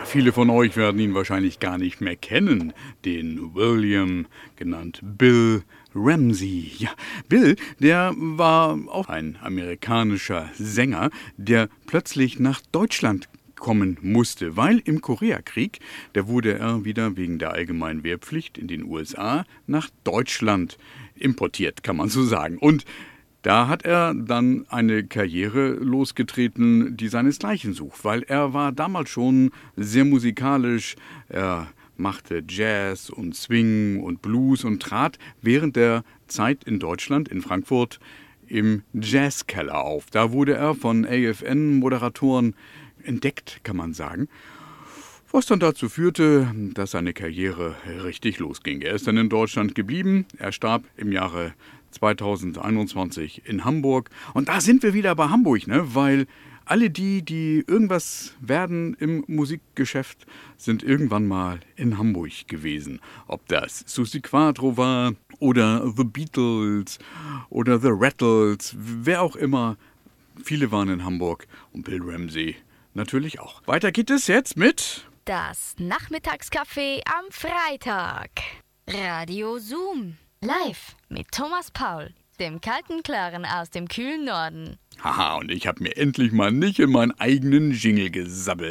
Viele von euch werden ihn wahrscheinlich gar nicht mehr kennen, den William, genannt Bill Ramsey. Ja, Bill, der war auch ein amerikanischer Sänger, der plötzlich nach Deutschland kommen musste, weil im Koreakrieg, da wurde er wieder wegen der allgemeinen Wehrpflicht in den USA nach Deutschland importiert, kann man so sagen. Und da hat er dann eine Karriere losgetreten, die seinesgleichen sucht, weil er war damals schon sehr musikalisch. Er machte Jazz und Swing und Blues und trat während der Zeit in Deutschland, in Frankfurt, im Jazzkeller auf. Da wurde er von AFN-Moderatoren entdeckt, kann man sagen. Was dann dazu führte, dass seine Karriere richtig losging. Er ist dann in Deutschland geblieben. Er starb im Jahre 2021 in Hamburg. Und da sind wir wieder bei Hamburg, ne? Weil alle die irgendwas werden im Musikgeschäft, sind irgendwann mal in Hamburg gewesen. Ob das Susi Quatro war oder The Beatles oder The Rattles, wer auch immer. Viele waren in Hamburg und Bill Ramsey natürlich auch. Weiter geht es jetzt mit Das Nachmittagscafé am Freitag. Radio Zoom. Live mit Thomas Paul, dem kalten Klaren aus dem kühlen Norden. Haha, und ich habe mir endlich mal nicht in meinen eigenen Jingle gesabbelt.